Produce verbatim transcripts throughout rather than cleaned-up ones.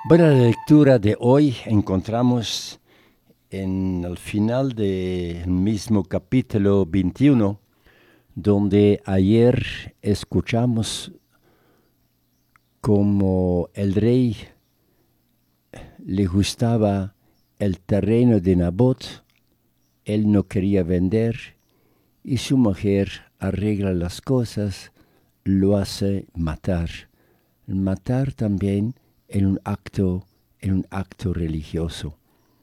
Bueno, la lectura de hoy encontramos en el final del mismo capítulo veintiuno, donde ayer escuchamos como el rey le gustaba el terreno de Nabot, él no quería vender y su mujer arregla las cosas, lo hace matar. Matar también en un acto, en un acto religioso.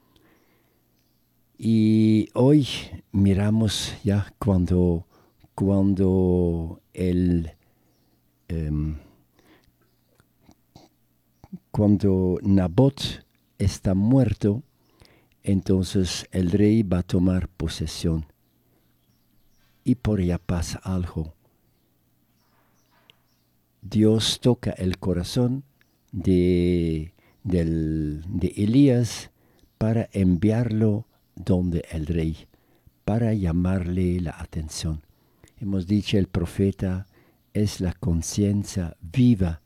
Y hoy miramos ya cuando, cuando el um, cuando Nabot está muerto, entonces el rey va a tomar posesión. Y por allá pasa algo. Dios toca el corazón de, del, de Elías para enviarlo donde el rey, para llamarle la atención. Hemos dicho, el profeta es la conciencia viva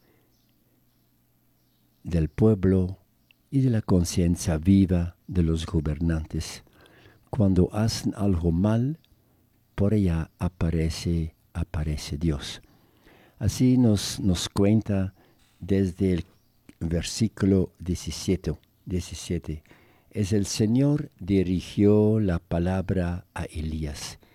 del pueblo y de la conciencia viva de los gobernantes. Cuando hacen algo mal, por allá aparece, aparece Dios. Así nos, nos cuenta desde el versículo diecisiete, diecisiete. Es el Señor dirigió la palabra a Elías.